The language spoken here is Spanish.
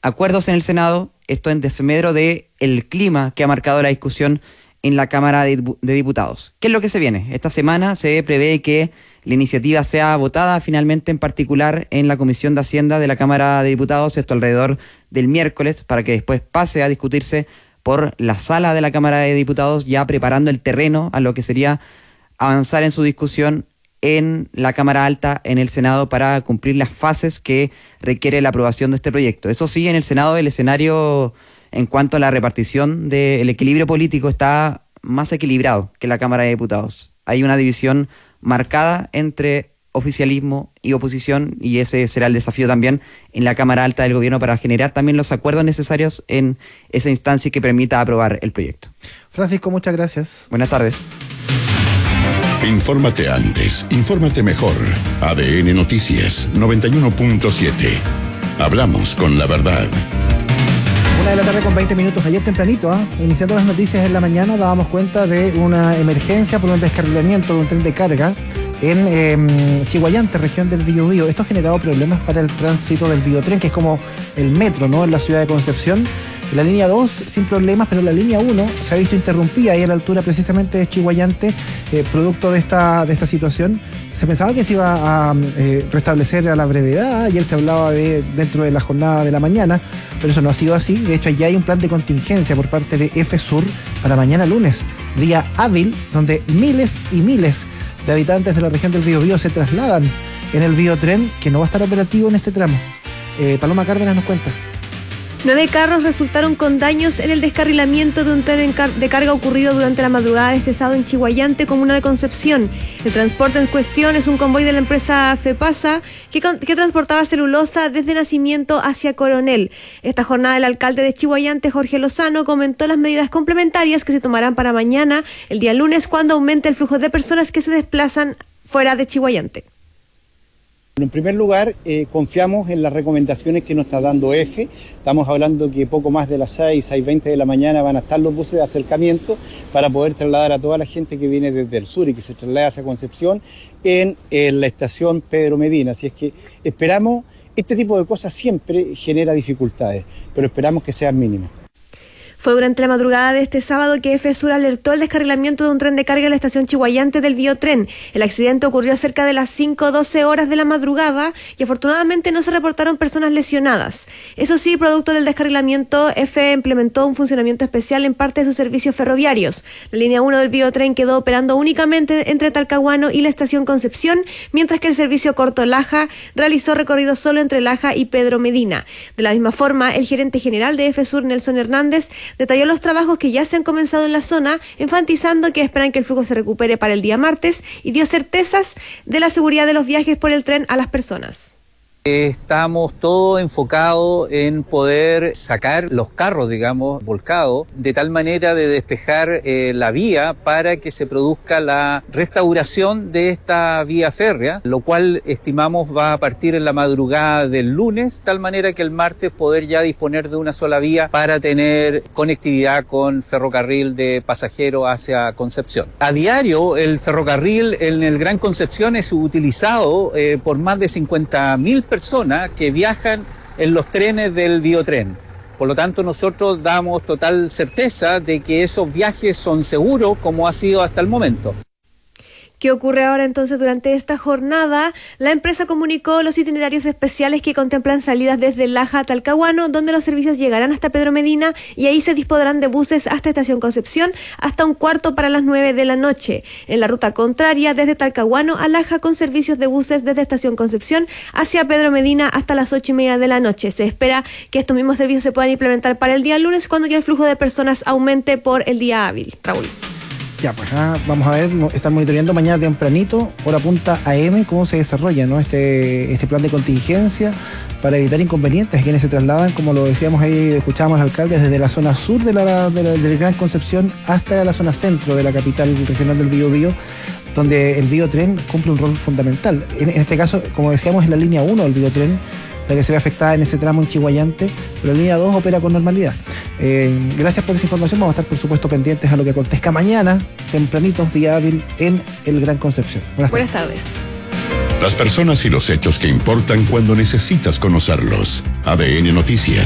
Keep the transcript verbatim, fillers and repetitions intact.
acuerdos en el Senado, esto en desmedro de el clima que ha marcado la discusión en la Cámara de, de Diputados. ¿Qué es lo que se viene? Esta semana se prevé que la iniciativa sea votada finalmente, en particular en la Comisión de Hacienda de la Cámara de Diputados, esto alrededor del miércoles, para que después pase a discutirse por la sala de la Cámara de Diputados, ya preparando el terreno a lo que sería avanzar en su discusión en la Cámara Alta, en el Senado, para cumplir las fases que requiere la aprobación de este proyecto. Eso sí, en el Senado el escenario en cuanto a la repartición del equilibrio político está más equilibrado que la Cámara de Diputados. Hay una división marcada entre oficialismo y oposición, y ese será el desafío también en la Cámara Alta del Gobierno para generar también los acuerdos necesarios en esa instancia que permita aprobar el proyecto. Francisco, muchas gracias. Buenas tardes. Infórmate antes, infórmate mejor. A D N Noticias noventa y uno punto siete. Hablamos con la verdad. Una de la tarde con veinte minutos. Ayer tempranito, ¿eh? iniciando las noticias en la mañana, dábamos cuenta de una emergencia por un descarrilamiento de un tren de carga en eh, Chiguayante, región del Biobío. Esto ha generado problemas para el tránsito del Biotren, que es como el metro, ¿no?, en la ciudad de Concepción. La línea dos sin problemas, pero la línea uno se ha visto interrumpida ahí a la altura precisamente de Chiguayante, eh, producto de esta, de esta situación. Se pensaba que se iba a eh, restablecer a la brevedad. Ayer se hablaba de dentro de la jornada de la mañana, pero eso no ha sido así. De hecho, ya hay un plan de contingencia por parte de EFESUR para mañana lunes, día hábil, donde miles y miles de habitantes de la región del Biobío se trasladan en el Biotren, que no va a estar operativo en este tramo. Eh, Paloma Cárdenas nos cuenta. Nueve carros resultaron con daños en el descarrilamiento de un tren de carga ocurrido durante la madrugada de este sábado en Chiguayante, comuna de Concepción. El transporte en cuestión es un convoy de la empresa FEPASA que, que transportaba celulosa desde Nacimiento hacia Coronel. Esta jornada el alcalde de Chiguayante, Jorge Lozano, comentó las medidas complementarias que se tomarán para mañana, el día lunes, cuando aumente el flujo de personas que se desplazan fuera de Chiguayante. En primer lugar, eh, confiamos en las recomendaciones que nos está dando EFE. Estamos hablando que poco más de las seis, seis veinte de la mañana van a estar los buses de acercamiento para poder trasladar a toda la gente que viene desde el sur y que se traslada hacia Concepción en, en la estación Pedro Medina. Así es que esperamos, este tipo de cosas siempre genera dificultades, pero esperamos que sean mínimas. Fue durante la madrugada de este sábado que EFESUR alertó el descarrilamiento de un tren de carga en la estación Chiguayante del Biotren. El accidente ocurrió cerca de las cinco doce horas de la madrugada y afortunadamente no se reportaron personas lesionadas. Eso sí, producto del descarrilamiento, EFE implementó un funcionamiento especial en parte de sus servicios ferroviarios. La línea uno del Biotren quedó operando únicamente entre Talcahuano y la estación Concepción, mientras que el servicio corto Laja realizó recorrido solo entre Laja y Pedro Medina. De la misma forma, el gerente general de EFESUR, Nelson Hernández, detalló los trabajos que ya se han comenzado en la zona, enfatizando que esperan que el flujo se recupere para el día martes, y dio certezas de la seguridad de los viajes por el tren a las personas. Estamos todo enfocado en poder sacar los carros, digamos, volcados, de tal manera de despejar eh, la vía para que se produzca la restauración de esta vía férrea, lo cual estimamos va a partir en la madrugada del lunes, de tal manera que el martes poder ya disponer de una sola vía para tener conectividad con ferrocarril de pasajeros hacia Concepción. A diario, el ferrocarril en el Gran Concepción es utilizado eh, por más de cincuenta mil personas personas que viajan en los trenes del Biotren. Por lo tanto, nosotros damos total certeza de que esos viajes son seguros, como ha sido hasta el momento. ¿Qué ocurre ahora entonces durante esta jornada? La empresa comunicó los itinerarios especiales que contemplan salidas desde Laja a Talcahuano, donde los servicios llegarán hasta Pedro Medina y ahí se dispondrán de buses hasta Estación Concepción hasta un cuarto para las nueve de la noche. En la ruta contraria, desde Talcahuano a Laja, con servicios de buses desde Estación Concepción hacia Pedro Medina hasta las ocho y media de la noche. Se espera que estos mismos servicios se puedan implementar para el día lunes, cuando ya el flujo de personas aumente por el día hábil. Raúl. Ya, pues ah, vamos a ver, están monitoreando mañana tempranito, hora punta A M, cómo se desarrolla, ¿no?, este, este plan de contingencia para evitar inconvenientes a quienes se trasladan, como lo decíamos ahí, escuchábamos al alcalde, desde la zona sur de la, de la, de la Gran Concepción hasta la zona centro de la capital regional del Biobío, donde el Biotren cumple un rol fundamental. En, en este caso, como decíamos, es la línea uno del Biotren la que se ve afectada en ese tramo en Chiguayante, pero la línea dos opera con normalidad. Eh, gracias por esa información, vamos a estar por supuesto pendientes a lo que acontezca mañana, tempranito, día hábil, en el Gran Concepción. Buenas, Buenas tardes. Las personas y los hechos que importan cuando necesitas conocerlos. A D N Noticias.